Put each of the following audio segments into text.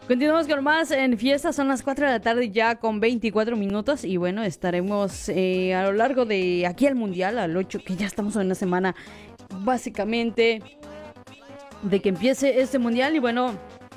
Continuamos con más en fiesta, son las 4 de la tarde ya con 24 minutos y bueno, estaremos a lo largo de aquí al Mundial, al 8, que ya estamos en una semana básicamente de que empiece este Mundial y bueno,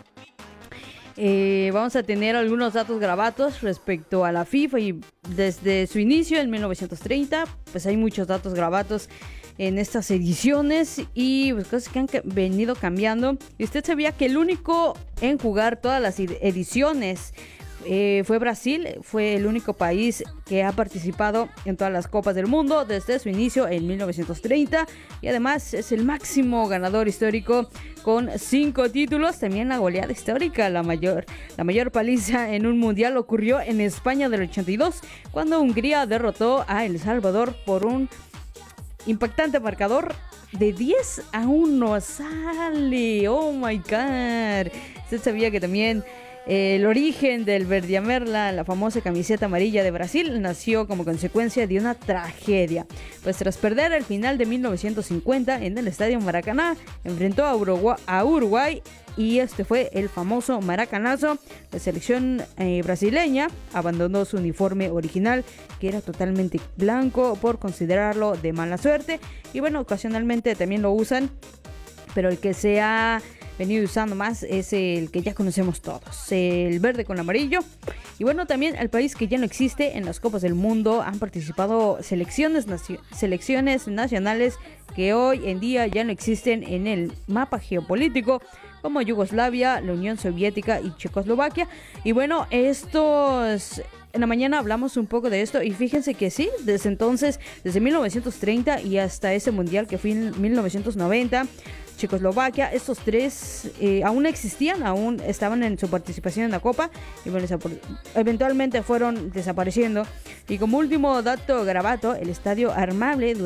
vamos a tener algunos datos grabados respecto a la FIFA y desde su inicio en 1930, pues hay muchos datos grabados en estas ediciones y pues, cosas que han venido cambiando. Y usted sabía que el único en jugar todas las ediciones fue Brasil, fue el único país que ha participado en todas las copas del mundo desde su inicio en 1930 y además es el máximo ganador histórico con 5 títulos. También la goleada histórica, la mayor paliza en un mundial ocurrió en España del 82 cuando Hungría derrotó a El Salvador por un impactante marcador de 10-1. Sale, oh my god. Usted sabía que también el origen del verdiamerla, la famosa camiseta amarilla de Brasil, nació como consecuencia de una tragedia. Pues tras perder el final de 1950 en el Estadio Maracaná, enfrentó a Uruguay y este fue el famoso maracanazo. La selección brasileña abandonó su uniforme original, que era totalmente blanco, por considerarlo de mala suerte. Y bueno, ocasionalmente también lo usan, pero el que se ha venido usando más es el que ya conocemos todos, el verde con amarillo. Y bueno, también el país que ya no existe en las Copas del Mundo han participado selecciones nacionales que hoy en día ya no existen en el mapa geopolítico, como Yugoslavia, la Unión Soviética y Checoslovaquia. Y bueno, en la mañana hablamos un poco de esto y fíjense que sí, desde entonces, desde 1930 y hasta ese mundial que fue en 1990, Checoslovaquia, estos tres aún existían, aún estaban en su participación en la Copa y bueno, eventualmente fueron desapareciendo. Y como último dato grabado, el estadio armable